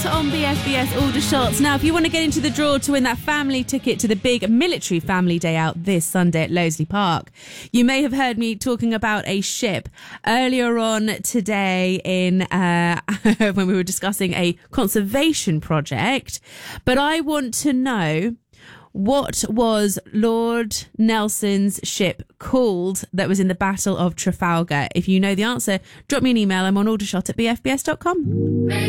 Shot on BFBS Aldershot. Now, if you want to get into the draw to win that family ticket to the big military family day out this Sunday at Loseley Park, you may have heard me talking about a ship earlier on today in when we were discussing a conservation project. But I want to know, what was Lord Nelson's ship called that was in the Battle of Trafalgar? If you know the answer, drop me an email. I'm on aldershot@bfbs.com.